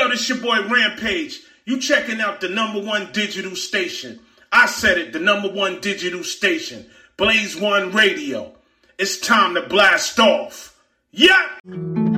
this your boy Rampage. You checking out the #1 digital station. I said it, the #1 digital station. Blaze One Radio. It's time to blast off. Yeah!